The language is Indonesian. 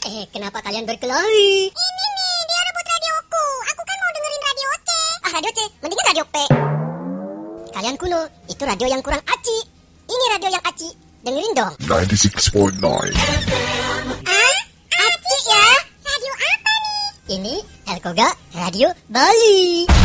Kenapa kalian berkelahi? Ini nih, dia rebut radioku. Aku kan mau dengerin radio C. Radio C, mendingan radio P. Kalian kuno, itu radio yang kurang aci. Ini radio yang aci. Dengerin dong. 96.9. Aci ya? Radio apa nih? Ini Elkoga Radio Bali.